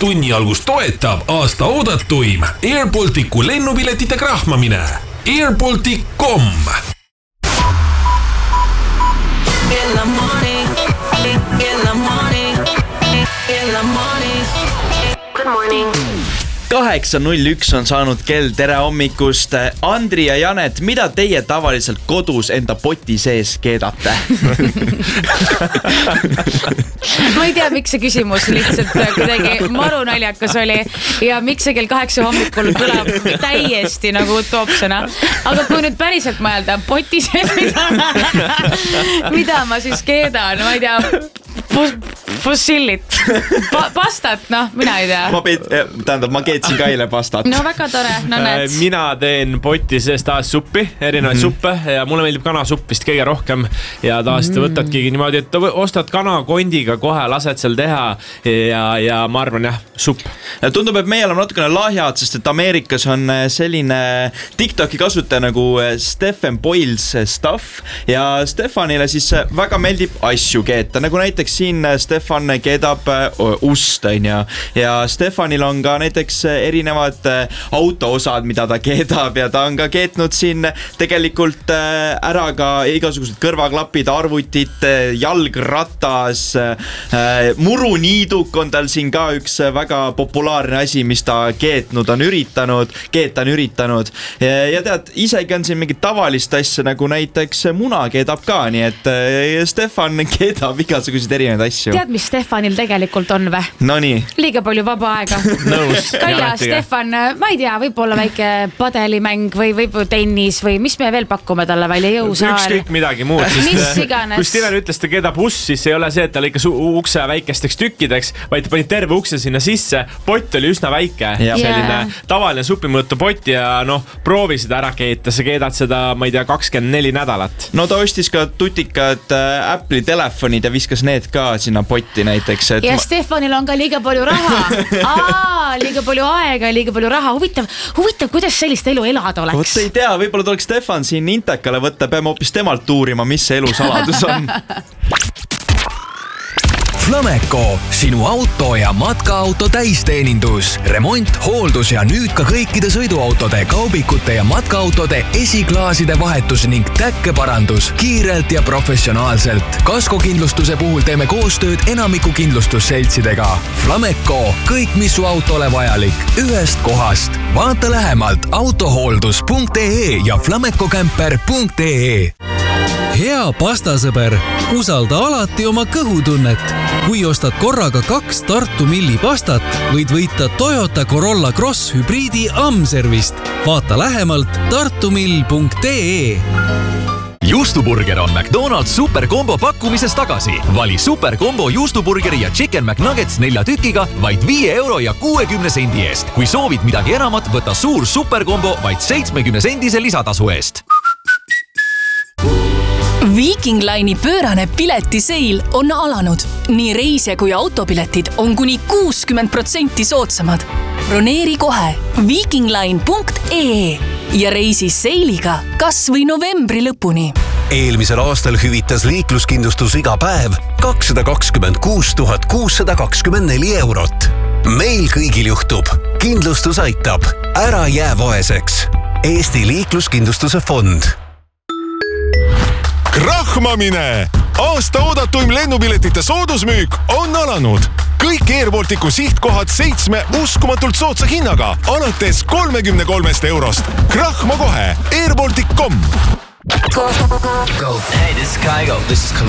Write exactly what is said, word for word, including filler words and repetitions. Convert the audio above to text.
tunni algust toetab aasta oodatuim Air Balticu lennupiletite krahmamine. air baltic dot com. In the morning, in the morning, in the morning. Good morning. kaheksa null üks on saanud kell, tere hommikust. Andri ja Janet, mida teie tavaliselt kodus enda poti sees keedate? Ma ei tea, miks see küsimus lihtsalt kuidagi maru naljakas oli ja miks see kell kaheksa hommikul tuleb täiesti nagu utoopsena. Aga kui nüüd päriselt mõelda poti sees, mida, mida ma siis keedan, ma ei tea, fossilit, pa pastat, noh, mina ei tea. Ma peet, tähendab, ma keetsin ka eile pastat. No väga tore, no näed. Mina teen poti sees taas suppi, erinevaid mm. suppe ja mulle meeldib kanasupp vist kõige rohkem ja taas mm. võtadki niimoodi, et ostad kana kondiga kohe, lased seal teha ja, ja ma arvan jah, supp. Tundub, et meie oleme natukene lahjad, sest et Ameerikas on selline TikToki kasutaja nagu Stefan Boyles Stuff ja Stefanile siis väga meeldib asju keeta, nagu näiteks siin Stefan keedab ust, ja, ja Stefanil on ka näiteks erinevad autoosad, mida ta keedab ja ta on ka keetnud siin tegelikult ära ka igasugused kõrvaklapid, arvutit, jalgratas, muruniiduk on tal siin ka üks väga populaarne asi, mis ta keetnud on üritanud, keeta on üritanud ja tead, isegi on siin mingit tavalist asja, nagu näiteks muna keedab ka, nii et Stefan keedab igasuguseid erinevaid asju. Tead, mis Stefanil tegelikult on või? No nii. Liiga palju vaba aega. Nõus. Kaia, Stefan, ma ei tea, võib-olla väike padelimäng või võib tennis või mis me veel pakume talle välja jõusaal? Ükskõik midagi muud. Mis iganes. Kui Steven ütles, ta keedab uss, siis ei ole see, et ta lõikas ukse väikesteks tükkideks, vaid ta pani terve ukse sinna sisse. Pott oli üsna väike. Ja. Selline yeah. tavaline supimõõtu pott ja noh, proovi seda ära keeta. Sa keedad seda, ma ei tea, kakskümmend neli nädalat. No ta ostis ka tutikad Apple'i telefonid ja viskas need ka sinna potti näiteks. Et ja ma... Stefanil on ka liiga palju raha. Aa, liiga palju aega ja liiga palju raha. Huvitav, huvitav, kuidas sellist elu elada oleks? Vot ei tea, võib-olla tuleks Stefan siin Intekale võtta, peame hoopis temalt uurima, mis see elu saladus on. Flameco, sinu auto ja matkaauto täisteenindus, remont, hooldus ja nüüd ka kõikide sõiduautode, kaubikute ja matkaautode esiklaaside vahetus ning täkkeparandus kiirelt ja professionaalselt. Kaskokindlustuse puhul teeme koostööd enamiku kindlustusseltsidega. Flameco, kõik mis su autole vajalik, ühest kohast. Vaata lähemalt autohooldus punkt ee ja flamecocamper punkt ee. Hea pastasõber, usalda alati oma kõhutunnet. Kui ostad korraga kaks Tartu Milli pastat, võid võita Toyota Corolla Cross hübriidi Amservist. Vaata lähemalt tartumill punkt ee. Juustuburger on McDonald's superkombo pakkumises tagasi. Vali superkombo juustuburgeri ja Chicken McNuggets nelja tükiga vaid viie euro ja kuuekümne sendi eest. Kui soovid midagi enamat, võta suur superkombo vaid seitsmekümne sendise lisatasu eest. Viking Line'i pöörane piletiseil on alanud. Nii reise kui autopiletid on kuni kuuskümmend protsenti soodsamad. Broneeri kohe vikingline punkt ee ja reisi seiliga kas või novembri lõpuni. Eelmisel aastal hüvitas liikluskindlustus iga päev kakssada kakskümmend kuus tuhat kuussada kakskümmend neli eurot. Meil kõigil juhtub. Kindlustus aitab. Ära jää vaeseks. Eesti liikluskindlustuse fond. Krahmamine! Aasta oodatuim lennupiletite soodusmüük on alanud. Kõik Air Balticu sihtkohad seitsme uskumatult soodsa hinnaga, alates kolmekümne kolmest eurost. Krahma kohe! air baltic dot com. Go, go, go. Hey, this is Kygo. This is Khalid.